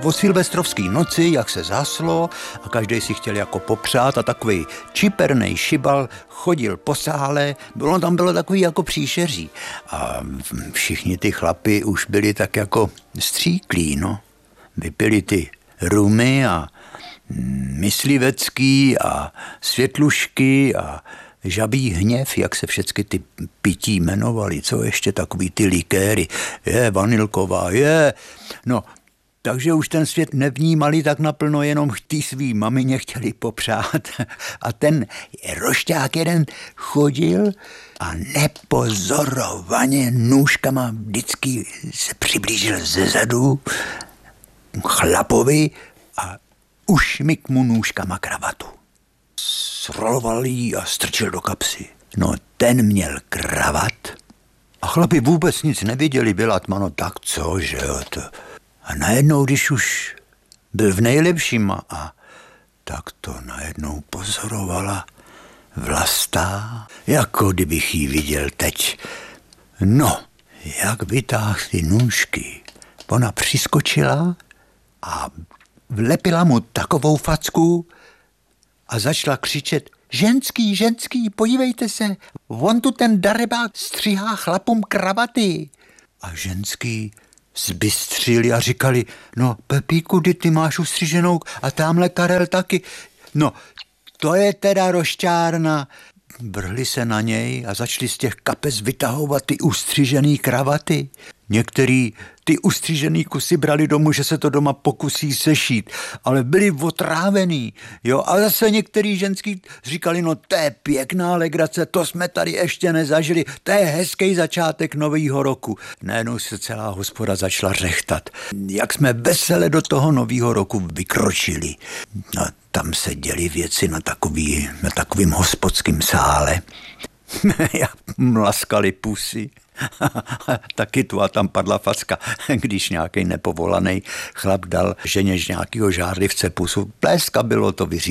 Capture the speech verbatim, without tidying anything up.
o silvestrovský noci, jak se zhaslo a každý si chtěl jako popřát a takový čipernej šibal chodil po sále, bylo tam bylo takový jako příšeří a všichni ty chlapi už byli tak jako stříklí, no. Vypili ty rumy a myslivecký a světlušky a žabí hněv, jak se všechny ty pití jmenovaly, co ještě takový ty likéry, je vanilková, je, no, takže už ten svět nevnímali tak naplno, jenom tý svý mamině chtěli popřát a ten rošťák jeden chodil a nepozorovaně nůžkama vždycky se přiblížil zezadu chlapovi a ušmyk mu nůžkama kravatu. Sroloval jí a strčil do kapsy. No ten měl kravat a chlapi vůbec nic neviděli, byla tma, no tak co, že jo to. A najednou, když už byl v nejlepším a tak to najednou pozorovala Vlastá, jako kdybych jí viděl teď. No, jak vytáhl ty nůžky. Ona přiskočila a vlepila mu takovou facku a začala křičet: ženský, ženský, podívejte se, on tu ten darebák střihá chlapům kravaty. A ženský zbystřili a říkali: no Pepíku, kdy ty máš ustřiženou a tamhle Karel taky. No, to je teda rošťárna. Vrhli se na něj a začali z těch kapes vytahovat ty ustřižený kravaty. Některý ty ustřižený kusy brali domů, že se to doma pokusí sešít, ale byli otrávený, jo, a zase některý ženský říkali: no to je pěkná legrace, to jsme tady ještě nezažili, to je hezký začátek nového roku. Najednou se celá hospoda začala řechtat. Jak jsme vesele do toho nového roku vykročili. No, tam se děly věci na takový, na takovým hospodským sále. Jak mlaskali pusy. Taky tu a tam padla facka, když nějaký nepovolaný chlap dal ženě z nějakého žárlivce pusu. Pléska bylo to vyřízené.